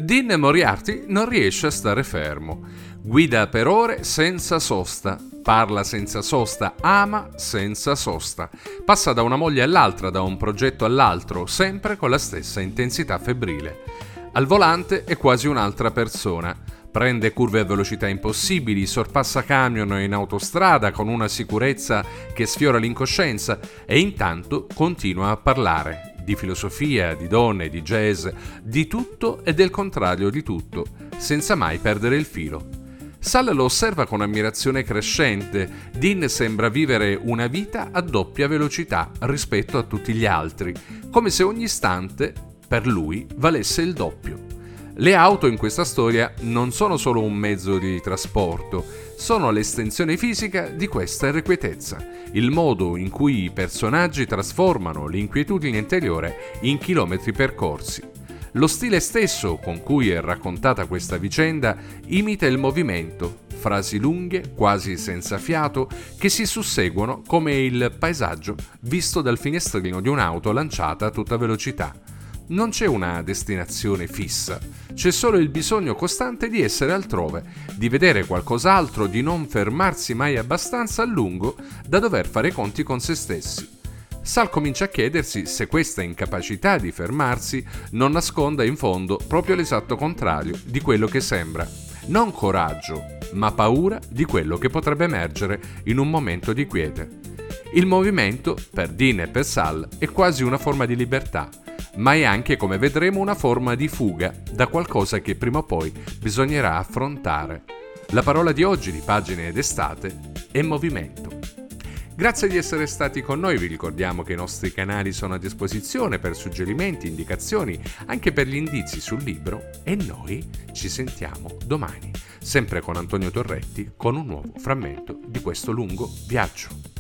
Dean Moriarty non riesce a stare fermo. Guida per ore senza sosta, parla senza sosta, ama senza sosta. Passa da una moglie all'altra, da un progetto all'altro, sempre con la stessa intensità febbrile. Al volante è quasi un'altra persona. Prende curve a velocità impossibili, sorpassa camion in autostrada con una sicurezza che sfiora l'incoscienza e intanto continua a parlare di filosofia, di donne, di jazz, di tutto e del contrario di tutto, senza mai perdere il filo. Sal lo osserva con ammirazione crescente. Dean sembra vivere una vita a doppia velocità rispetto a tutti gli altri, come se ogni istante per lui valesse il doppio. Le auto in questa storia non sono solo un mezzo di trasporto, sono l'estensione fisica di questa irrequietezza, il modo in cui i personaggi trasformano l'inquietudine interiore in chilometri percorsi. Lo stile stesso con cui è raccontata questa vicenda imita il movimento, frasi lunghe, quasi senza fiato, che si susseguono come il paesaggio visto dal finestrino di un'auto lanciata a tutta velocità. Non c'è una destinazione fissa, c'è solo il bisogno costante di essere altrove, di vedere qualcos'altro, di non fermarsi mai abbastanza a lungo da dover fare i conti con se stessi. Sal comincia a chiedersi se questa incapacità di fermarsi non nasconda in fondo proprio l'esatto contrario di quello che sembra. Non coraggio, ma paura di quello che potrebbe emergere in un momento di quiete. Il movimento, per Dean e per Sal, è quasi una forma di libertà, ma è anche, come vedremo, una forma di fuga da qualcosa che prima o poi bisognerà affrontare. La parola di oggi di Pagine d'estate è movimento. Grazie di essere stati con noi, vi ricordiamo che i nostri canali sono a disposizione per suggerimenti, indicazioni, anche per gli indizi sul libro e noi ci sentiamo domani, sempre con Antonio Torretti, con un nuovo frammento di questo lungo viaggio.